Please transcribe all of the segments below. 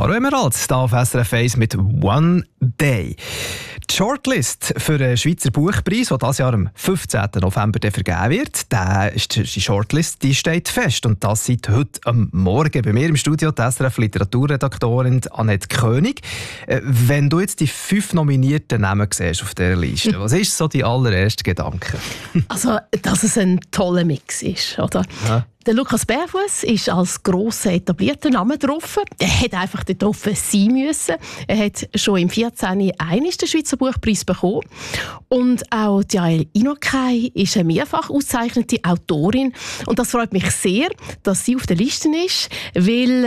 Caro Emerald, hier auf SRF 1 mit «One Day». Die Shortlist für den Schweizer Buchpreis, der dieses Jahr am 15. November vergeben wird, die Shortlist die steht fest. Und das seit heute am Morgen. Bei mir im Studio die SRF-Literaturredaktorin Annette König. Wenn du jetzt die 5 nominierten Namen siehst auf dieser Liste, was ist so die allererste Gedanke? Also, dass es ein toller Mix ist, oder? Ja. Der Lukas Bärfuss ist als grosser etablierter Name drauf. Er hätte einfach dort drauf sein müssen. Er hat schon im 14. den Schweizer Buchpreis bekommen. Und auch Jael Inokay ist eine mehrfach ausgezeichnete Autorin. Und das freut mich sehr, dass sie auf der Liste ist, weil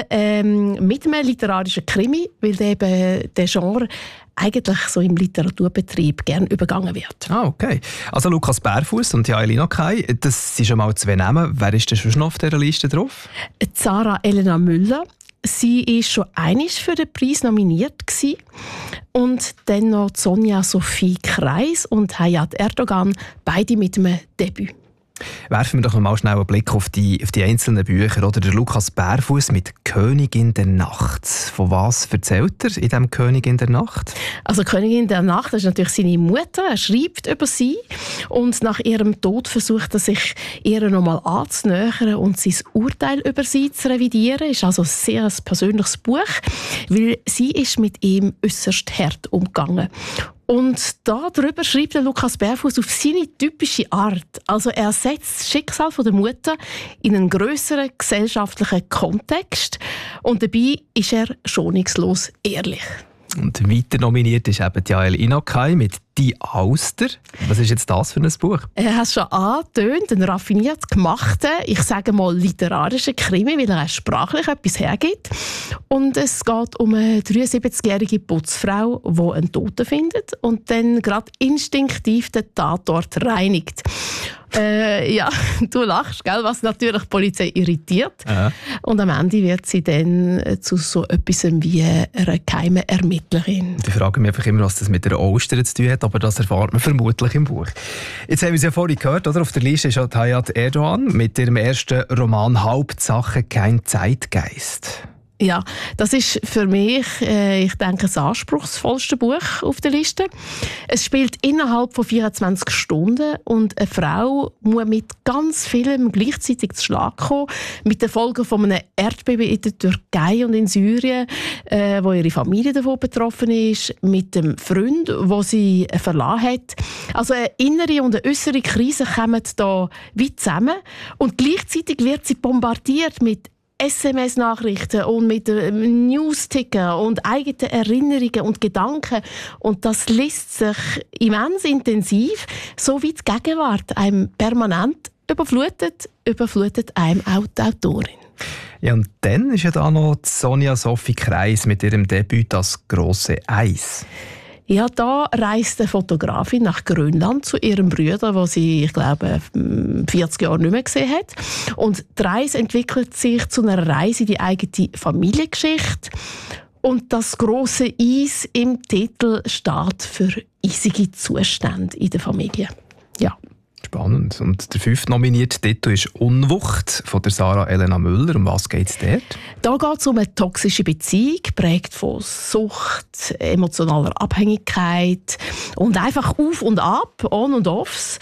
mit einem literarischen Krimi, weil eben der Genre eigentlich so im Literaturbetrieb gerne übergangen wird. Ah, okay. Also Lukas Bärfuss und Jael Inokay, das sind schon mal 2 Namen. Wer ist denn schon noch auf dieser Liste drauf? Sarah Elena Müller. Sie war schon einmal für den Preis nominiert gewesen. Und dann noch Sonja Sophie Kreis und Hayat Erdogan, beide mit einem Debüt. Werfen wir doch noch mal schnell einen Blick auf die einzelnen Bücher. Oder der Lukas Bärfuss mit «Königin der Nacht». Von was erzählt er in diesem «Königin der Nacht»? Also «Königin der Nacht» das ist natürlich seine Mutter. Er schreibt über sie. Und nach ihrem Tod versucht er sich ihr nochmal anzunähern und sein Urteil über sie zu revidieren. Es ist also ein sehr persönliches Buch, weil sie ist mit ihm äußerst hart umgegangen. Und darüber schreibt der Lukas Bärfuss auf seine typische Art. Also er setzt das Schicksal der Mutter in einen grösseren gesellschaftlichen Kontext und dabei ist er schonungslos ehrlich. Und weiter nominiert ist eben Jael Inokay mit «Die Auster». Was ist jetzt das für ein Buch? Er hat es schon angetönt, ein raffiniert gemachter, ich sage mal literarischer Krimi, weil er sprachlich etwas hergibt. Und es geht um eine 73-jährige Putzfrau, die einen Toten findet und dann gerade instinktiv den Tatort reinigt. Ja, du lachst, gell? Was natürlich die Polizei irritiert. Ja. Und am Ende wird sie dann zu so etwas wie einer geheimen Ermittlerin. Ich frage mich einfach immer, was das mit der Auster zu tun hat, aber das erfahrt man vermutlich im Buch. Jetzt haben wir es ja vorhin gehört, oder? Auf der Liste ist Hayat Erdogan mit ihrem ersten Roman «Hauptsache kein Zeitgeist». Ja, das ist für mich, ich denke, das anspruchsvollste Buch auf der Liste. Es spielt innerhalb von 24 Stunden und eine Frau muss mit ganz vielem gleichzeitig zu Schlag kommen. Mit den Folgen von einem Erdbeben in der Türkei und in Syrien, wo ihre Familie davon betroffen ist, mit dem Freund, wo sie verlassen hat. Also eine innere und eine äußere Krise kommen da wie zusammen und gleichzeitig wird sie bombardiert mit SMS-Nachrichten und mit News-Ticker und eigenen Erinnerungen und Gedanken. Und das liest sich immens intensiv, so wie die Gegenwart einem permanent überflutet einem auch die Autorin. Ja, und dann ist ja da noch Sonja Sophie Kreis mit ihrem Debüt «Das große Eis». Ja, da reist eine Fotografin nach Grönland zu ihrem Bruder, den sie, ich glaube, 40 Jahre nicht mehr gesehen hat. Und die Reise entwickelt sich zu einer Reise in die eigene Familiengeschichte. Und das große Eis im Titel steht für eisige Zustände in der Familie. Ja. Spannend. Und der 5. nominierte Titel ist «Unwucht» von der Sarah Elena Müller. Um was geht es dort? Da geht es um eine toxische Beziehung, geprägt von Sucht, emotionaler Abhängigkeit und einfach auf und ab, on und offs,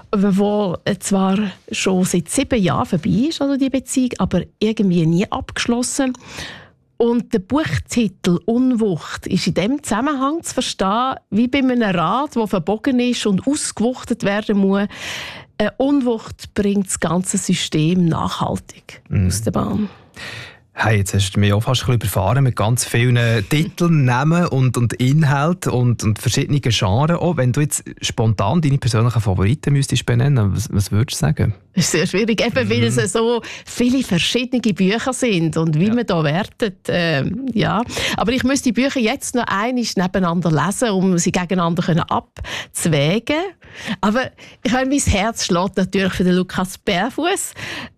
wo zwar schon seit 7 Jahren vorbei ist, also die Beziehung, aber irgendwie nie abgeschlossen. Und der Buchtitel «Unwucht» ist in diesem Zusammenhang zu verstehen, wie bei einem Rad, das verbogen ist und ausgewuchtet werden muss. Eine Unwucht bringt das ganze System nachhaltig aus der Bahn. Hey, jetzt hast du mich auch fast ein bisschen überfahren mit ganz vielen Titeln, Namen und Inhalten und verschiedenen Genres. Auch wenn du jetzt spontan deine persönlichen Favoriten müsstest benennen, was würdest du sagen? Das ist sehr schwierig, eben weil es so viele verschiedene Bücher sind und wie man da wertet. Ja. Aber ich müsste die Bücher jetzt noch einmal nebeneinander lesen, um sie gegeneinander abzuwägen. Aber ich habe mein Herz schlägt natürlich für den Lukas Bärfuss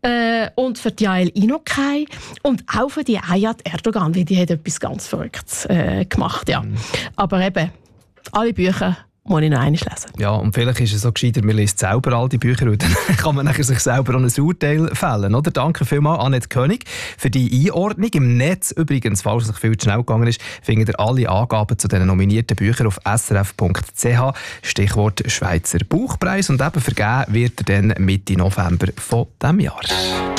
und für die Jael Inokay und auch für die Hayat Erdogan, weil die hat etwas ganz Verrücktes gemacht. Ja. Aber eben, alle Bücher muss ich noch einmal lesen. Ja, und vielleicht ist es so gescheiter, man liest selber all die Bücher und dann kann man nachher sich selber auch ein Urteil fällen. Oder? Danke vielmals, Annette König, für die Einordnung. Im Netz übrigens, falls es viel zu schnell gegangen ist, findet ihr alle Angaben zu den nominierten Büchern auf srf.ch. Stichwort Schweizer Buchpreis. Und eben vergeben wird er dann Mitte November von diesem Jahr.